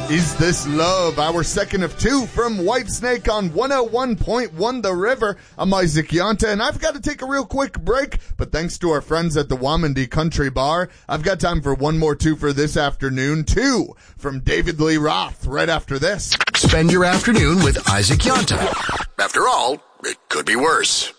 Is This Love? Our second of two from Whitesnake on 101.1 The River. I'm Isaac Yonta, and I've got to take a real quick break, but thanks to our friends at the Wamandee Country Bar, I've got time for one more two for this afternoon. Two from David Lee Roth right after this. Spend your afternoon with Isaac Yonta. After all, it could be worse.